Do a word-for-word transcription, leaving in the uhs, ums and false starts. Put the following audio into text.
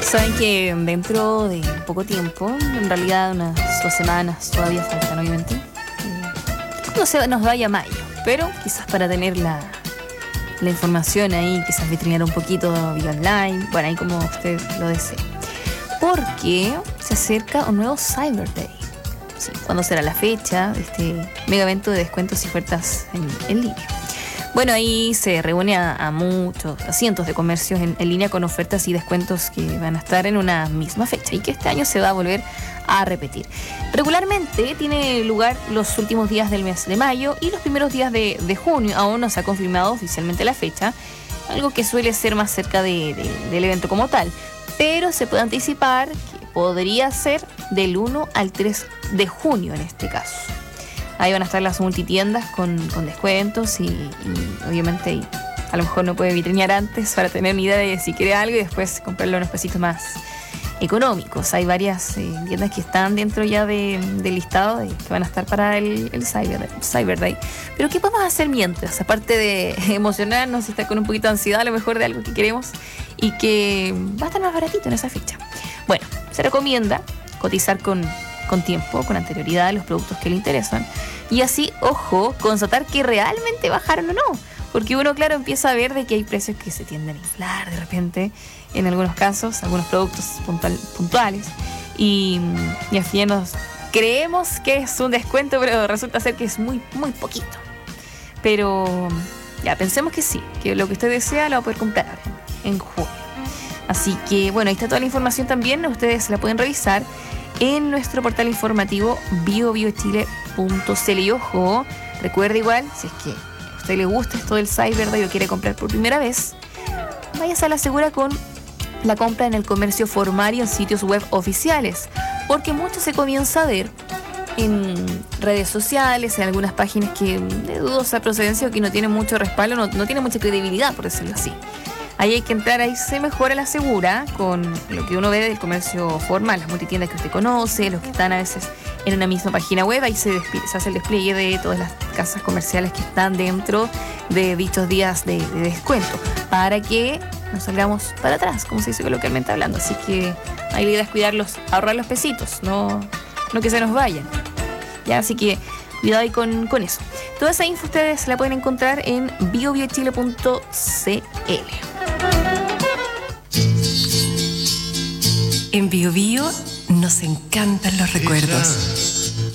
Saben que dentro de poco tiempo, en realidad unas dos semanas, todavía faltan obviamente, eh, no se nos vaya mayo, pero quizás para tener la, la información ahí, quizás vitrinear un poquito vía online, bueno, ahí como usted lo desee. Porque se acerca un nuevo Cyber Day. Sí, ¿cuándo será la fecha de este mega evento de descuentos y ofertas en, en línea? Bueno, ahí se reúne a, a muchos, a cientos de comercios en, en línea con ofertas y descuentos que van a estar en una misma fecha y que este año se va a volver a repetir. Regularmente tiene lugar los últimos días del mes de mayo y los primeros días de, de junio. Aún no se ha confirmado oficialmente la fecha, algo que suele ser más cerca de, de, del evento como tal. Pero se puede anticipar que podría ser del uno al tres de junio en este caso. Ahí van a estar las multitiendas con, con descuentos y, y obviamente y a lo mejor no puede vitrinear antes para tener una idea de si quiere algo y después comprarlo unos pesitos más económicos. Hay varias eh, tiendas que están dentro ya de, del listado de, que van a estar para el, el Cyber, Cyber Day. Pero ¿qué podemos hacer mientras? Aparte de emocionarnos y estar con un poquito de ansiedad a lo mejor de algo que queremos y que va a estar más baratito en esa fecha. Bueno, se recomienda cotizar con... con tiempo, con anterioridad a los productos que le interesan y así, ojo, constatar que realmente bajaron o no, porque uno, claro, empieza a ver de que hay precios que se tienden a inflar de repente en algunos casos, algunos productos puntual, puntuales y, y al final nos creemos que es un descuento, pero resulta ser que es muy, muy poquito. Pero ya, pensemos que sí, que lo que usted desea lo va a poder comprar en junio. Así que, bueno, ahí está toda la información también, ustedes la pueden revisar en nuestro portal informativo bio bio chile punto c l. Y ojo, recuerde igual, si es que a usted le gusta esto del Cyber Day o quiere comprar por primera vez, váyase a la segura con la compra en el comercio formal y en sitios web oficiales, porque mucho se comienza a ver en redes sociales, en algunas páginas que de dudosa procedencia o que no tienen mucho respaldo, no, no tienen mucha credibilidad, por decirlo así. Ahí hay que entrar, ahí se mejora la segura con lo que uno ve del comercio formal, las multitiendas que usted conoce, los que están a veces en una misma página web. Ahí se, despl- se hace el despliegue de todas las casas comerciales que están dentro de dichos días de, de descuento, para que no salgamos para atrás, como se dice coloquialmente hablando. Así que ahí la idea es cuidarlos, ahorrar los pesitos, no, no que se nos vayan. Ya, así que cuidado ahí con, con eso. Toda esa info ustedes la pueden encontrar en bio bio chile punto c l. En Bio Bio nos encantan los recuerdos.